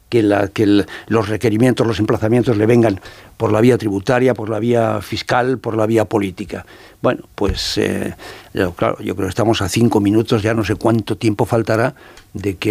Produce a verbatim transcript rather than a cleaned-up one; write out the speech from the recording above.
que, la, que el, los requerimientos, los emplazamientos le vengan por la vía tributaria, por la vía fiscal, por la vía política. Bueno, pues eh, claro, yo creo que estamos a cinco minutos, ya no sé cuánto tiempo faltará de que